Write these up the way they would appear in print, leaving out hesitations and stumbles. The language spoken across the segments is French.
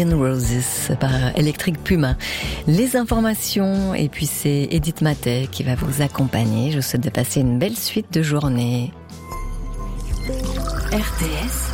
Million Roses par Electric Puma. Les informations, et puis c'est Edith Matet qui va vous accompagner. Je vous souhaite de passer une belle suite de journée. RTS,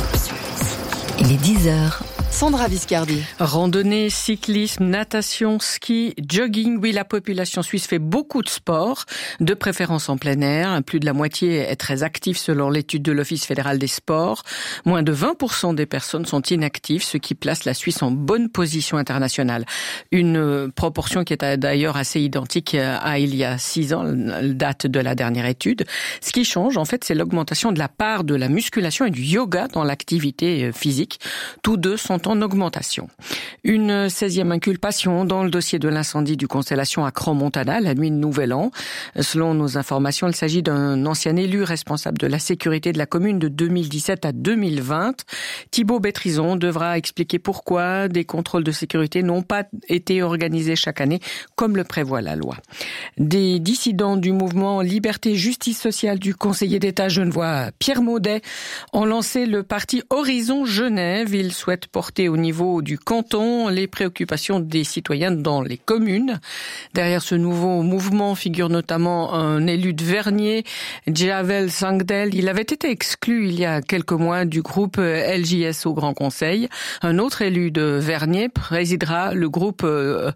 il est 10h. Sandra Viscardi. Randonnée, cyclisme, natation, ski, jogging. Oui, la population suisse fait beaucoup de sport, de préférence en plein air. Plus de la moitié est très active selon l'étude de l'Office fédéral des sports. Moins de 20% des personnes sont inactives, ce qui place la Suisse en bonne position internationale. Une proportion qui est d'ailleurs assez identique à il y a 6 ans, date de la dernière étude. Ce qui change, en fait, c'est l'augmentation de la part de la musculation et du yoga dans l'activité physique. Tous deux sont en augmentation. Une 16e inculpation dans le dossier de l'incendie du Constellation à Crans-Montana, la nuit de Nouvel An. Selon nos informations, il s'agit d'un ancien élu responsable de la sécurité de la commune de 2017 à 2020. Thibaut Bétrison devra expliquer pourquoi des contrôles de sécurité n'ont pas été organisés chaque année, comme le prévoit la loi. Des dissidents du mouvement Liberté et Justice sociale du conseiller d'État genevois Pierre Maudet ont lancé le parti Horizon Genève. Ils souhaitent porter au niveau du canton les préoccupations des citoyens dans les communes. Derrière ce nouveau mouvement figure notamment un élu de Vernier, Javel Sangdel. Il avait été exclu il y a quelques mois du groupe LJS au Grand Conseil. Un autre élu de Vernier présidera le groupe, le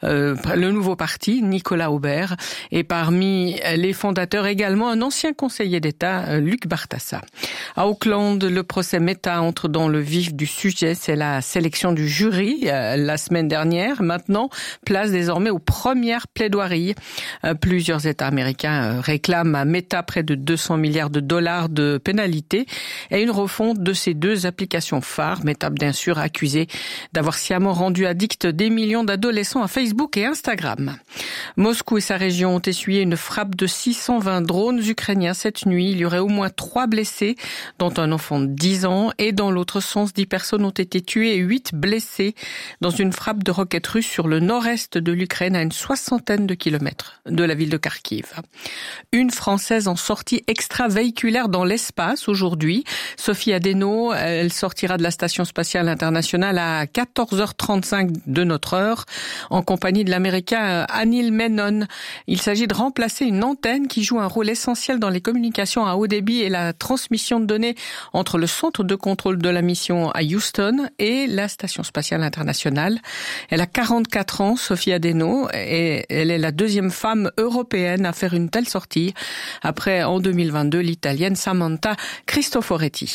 nouveau parti, Nicolas Aubert. Et parmi les fondateurs également un ancien conseiller d'État, Luc Bartassa. À Auckland, le procès Meta entre dans le vif du sujet. C'est la sélection du jury la semaine dernière. Maintenant, place désormais aux premières plaidoiries. Plusieurs États américains réclament à Meta près de 200 milliards de dollars de pénalités et une refonte de ces deux applications phares. Meta, bien sûr, accusée d'avoir sciemment rendu addicts des millions d'adolescents à Facebook et Instagram. Moscou et sa région ont essuyé une frappe de 620 drones ukrainiens cette nuit. Il y aurait au moins 3 blessés, dont un enfant de 10 ans. Et dans l'autre sens, 10 personnes ont été tués et 8 blessés dans une frappe de roquettes russes sur le nord-est de l'Ukraine à une 60aine de kilomètres de la ville de Kharkiv. Une Française en sortie extravéhiculaire dans l'espace aujourd'hui. Sophie Adeno, elle sortira de la Station spatiale internationale à 14h35 de notre heure en compagnie de l'Américain Anil Menon. Il s'agit de remplacer une antenne qui joue un rôle essentiel dans les communications à haut débit et la transmission de données entre le centre de contrôle de la mission à Houston et la Station spatiale internationale. Elle a 44 ans, Sophie Adeno, et elle est la deuxième femme européenne à faire une telle sortie, après, en 2022, l'Italienne Samantha Cristoforetti.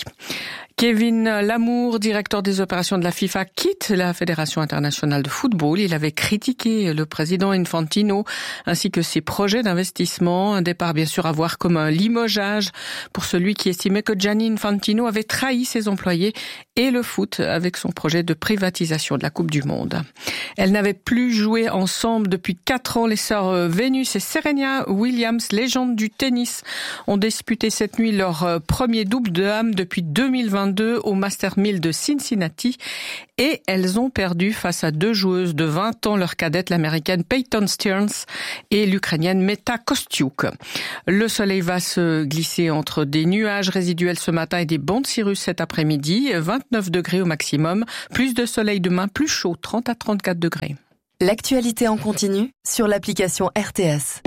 Kevin Lamour, directeur des opérations de la FIFA, quitte la Fédération internationale de football. Il avait critiqué le président Infantino ainsi que ses projets d'investissement. Un départ bien sûr à voir comme un limogeage pour celui qui estimait que Gianni Infantino avait trahi ses employés et le foot avec son projet de privatisation de la Coupe du Monde. Elles n'avaient plus joué ensemble depuis 4 ans. Les sœurs Venus et Serena Williams, légendes du tennis, ont disputé cette nuit leur premier double de dames depuis 2022 au Master 1000 de Cincinnati et elles ont perdu face à 2 joueuses de 20 ans, leur cadette, l'américaine Peyton Stearns et l'ukrainienne Meta Kostyuk. Le soleil va se glisser entre des nuages résiduels ce matin et des bancs de cirrus cet après-midi, 29 degrés au maximum, plus de soleil demain, plus chaud, 30 à 34 degrés. L'actualité en continu sur l'application RTS.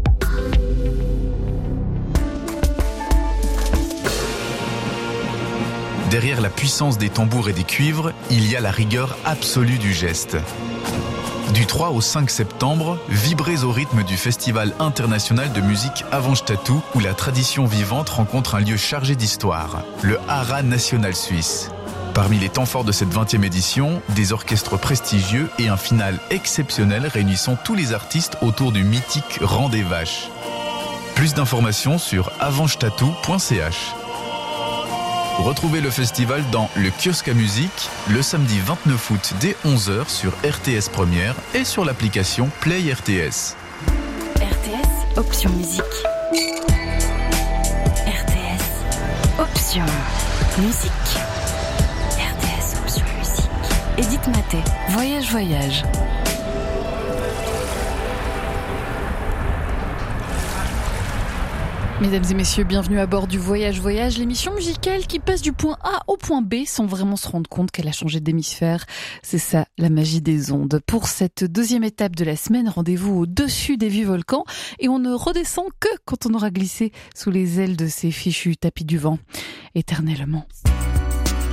Derrière la puissance des tambours et des cuivres, il y a la rigueur absolue du geste. Du 3 au 5 septembre, vibrez au rythme du Festival international de musique Avantstadt, où la tradition vivante rencontre un lieu chargé d'histoire, le Haras national suisse. Parmi les temps forts de cette 20e édition, des orchestres prestigieux et un final exceptionnel réunissant tous les artistes autour du mythique Rang des Vaches. Plus d'informations sur avantstadt.ch. Retrouvez le festival dans le kiosque à musique le samedi 29 août dès 11h sur RTS Première et sur l'application Play RTS. RTS, option musique. RTS, option musique. RTS, option musique. Edith Matet, Voyage. Mesdames et messieurs, bienvenue à bord du Voyage Voyage, l'émission musicale qui passe du point A au point B sans vraiment se rendre compte qu'elle a changé d'hémisphère. C'est ça, la magie des ondes. Pour cette deuxième étape de la semaine, rendez-vous au-dessus des vieux volcans et on ne redescend que quand on aura glissé sous les ailes de ces fichus tapis du vent éternellement.